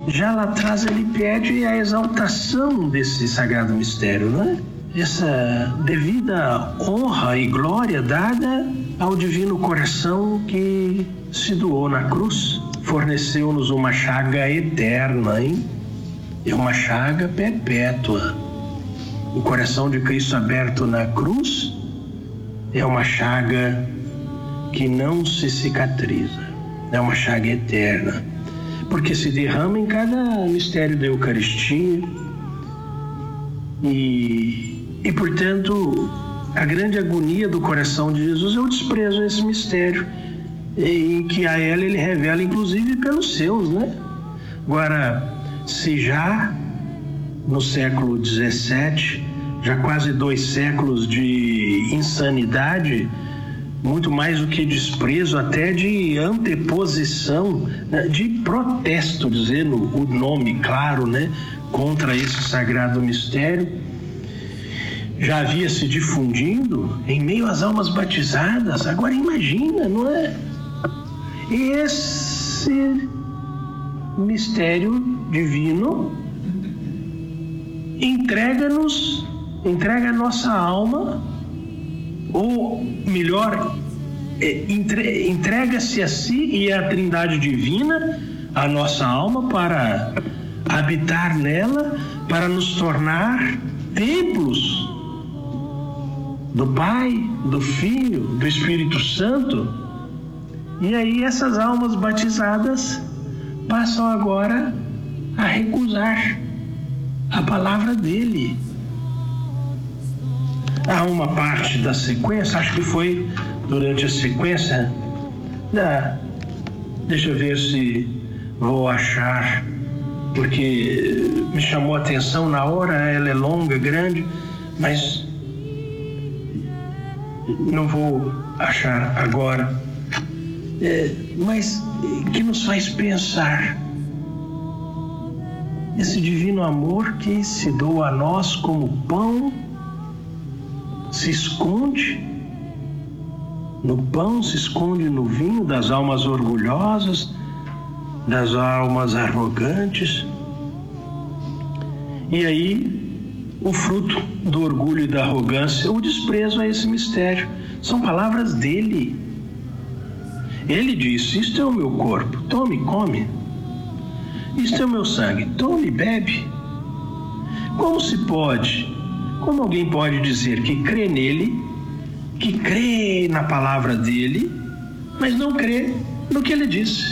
já lá atrás ele pede a exaltação desse sagrado mistério, não é? Essa devida honra e glória dada ao divino coração que se doou na cruz, forneceu-nos uma chaga eterna, hein? É uma chaga perpétua. O coração de Cristo aberto na cruz é uma chaga que não se cicatriza, é uma chaga eterna, porque se derrama em cada mistério da Eucaristia e portanto, a grande agonia do coração de Jesus é o desprezo a esse mistério, em que a ela ele revela, inclusive, pelos seus, né? Agora, se já no século XVII, já quase 2 séculos de insanidade, muito mais do que desprezo, até de anteposição, né, de protesto, dizendo o nome claro, né, contra esse sagrado mistério, já havia se difundindo em meio às almas batizadas. Agora imagina, não é? Esse mistério divino entrega a nossa alma, ou melhor, entrega-se a si e à Trindade Divina, a nossa alma, para habitar nela, para nos tornar templos do Pai, do Filho, do Espírito Santo. E aí essas almas batizadas passam agora a recusar a palavra dele. Há uma parte da sequência, acho que foi durante a sequência, deixa eu ver se vou achar, porque me chamou a atenção na hora, ela é longa, grande, mas não vou achar agora, mas que nos faz pensar esse divino amor que se doa a nós como pão, se esconde no pão, se esconde no vinho das almas orgulhosas, das almas arrogantes. E aí o fruto do orgulho e da arrogância, o desprezo a esse mistério, são palavras dele. Ele disse: isto é o meu corpo, tome e come. Isto é o meu sangue, tome e bebe. Como alguém pode dizer que crê nele, que crê na palavra dele, mas não crê no que ele disse?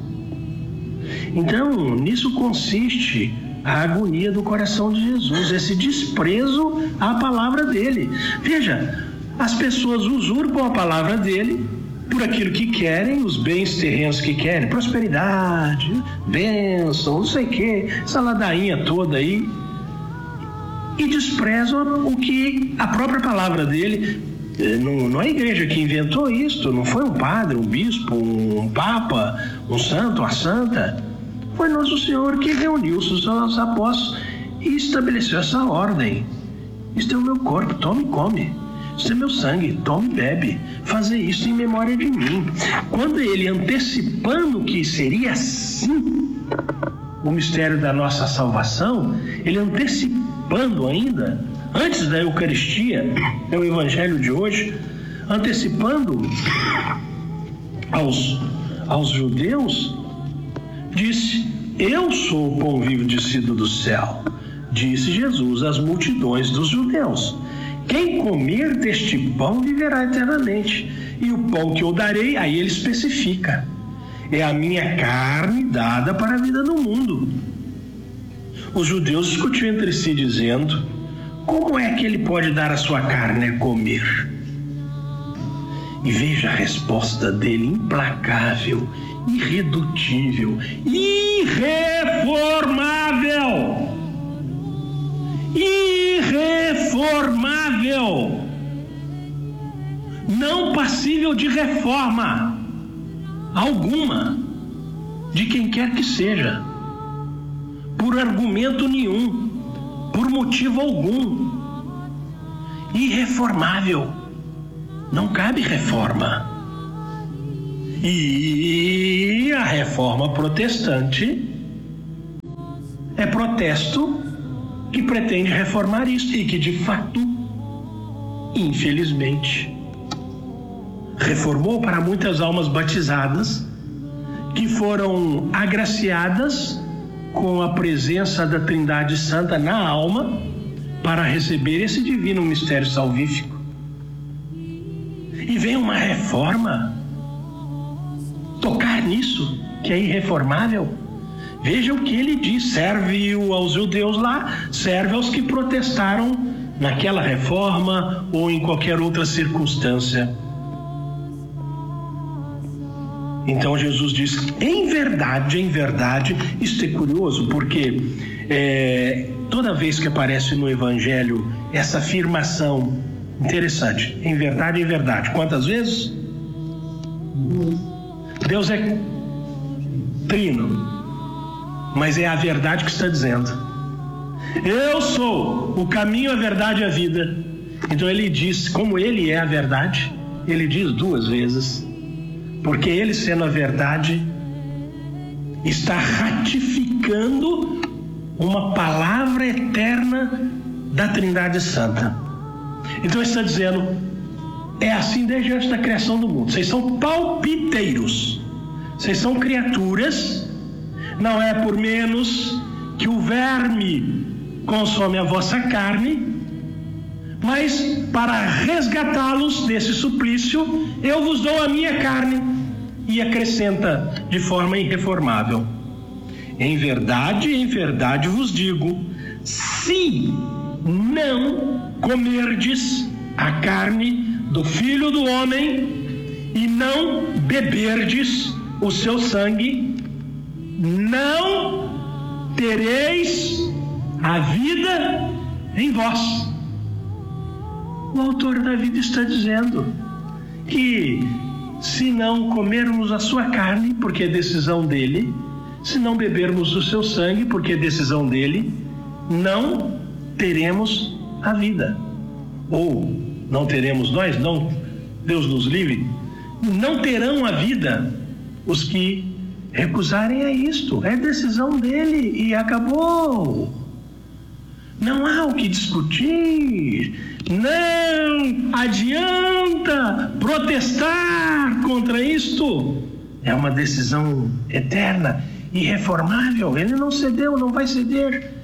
Então, nisso consiste a agonia do coração de Jesus, esse desprezo à palavra dele. Veja, as pessoas usurpam a palavra dele por aquilo que querem, os bens terrenos que querem, prosperidade, bênção, não sei o que, essa ladainha toda aí, e desprezam o que a própria palavra dele. Não é a igreja que inventou isso, não foi um padre, um bispo, um papa, um santo, uma santa. Foi Nosso Senhor que reuniu os seus apóstolos e estabeleceu essa ordem. Isto é o meu corpo, tome e come. Isto é meu sangue, tome e bebe. Fazer isso em memória de mim. Quando ele, antecipando que seria assim o mistério da nossa salvação, ele antecipando ainda, antes da Eucaristia, é o Evangelho de hoje, antecipando aos judeus, disse: eu sou o pão vivo descido do céu. Disse Jesus às multidões dos judeus: quem comer deste pão viverá eternamente. E o pão que eu darei, aí ele especifica, é a minha carne dada para a vida no mundo. Os judeus discutiam entre si, dizendo: como é que ele pode dar a sua carne a comer? E veja a resposta dele, implacável, irredutível, irreformável. Irreformável, não passível de reforma alguma, de quem quer que seja, por argumento nenhum, por motivo algum. Irreformável, não cabe reforma. E a reforma protestante é protesto que pretende reformar isso e que, de fato, infelizmente, reformou para muitas almas batizadas que foram agraciadas com a presença da Trindade Santa na alma para receber esse divino mistério salvífico. E vem uma reforma tocar nisso, que é irreformável. Veja o que ele diz: serve aos judeus lá, serve aos que protestaram naquela reforma ou em qualquer outra circunstância. Então Jesus diz, em verdade, isso é curioso, porque toda vez que aparece no Evangelho essa afirmação interessante, em verdade, quantas vezes? Deus é trino, mas é a verdade que está dizendo. Eu sou o caminho, a verdade e a vida. Então ele diz, como ele é a verdade, ele diz 2 vezes. Porque ele, sendo a verdade, está ratificando uma palavra eterna da Trindade Santa. Então ele está dizendo, é assim desde antes da criação do mundo. Vocês são palpiteiros, vocês são criaturas, não é por menos que o verme consome a vossa carne, mas para resgatá-los desse suplício, eu vos dou a minha carne. E acrescenta de forma irreformável, em verdade vos digo, se não comerdes a carne do Filho do Homem e não beberdes o seu sangue, não tereis a vida em vós. O autor da vida está dizendo que se não comermos a sua carne, porque é decisão dele, se não bebermos o seu sangue, porque é decisão dele, não teremos a vida. Ou não teremos nós, não, Deus nos livre, não terão a vida os que recusarem a isto. É decisão dele e acabou. Não há o que discutir, não adianta protestar contra isto. É uma decisão eterna, irreformável. Ele não cedeu, não vai ceder.